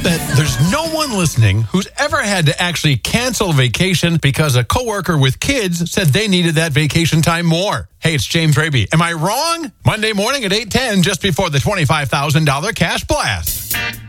bet there's no one listening who's ever had to actually cancel a vacation because a coworker with kids said they needed that vacation time more. Hey, it's James Raby. Am I wrong? Monday morning at 8:10, just before the $25,000 cash blast.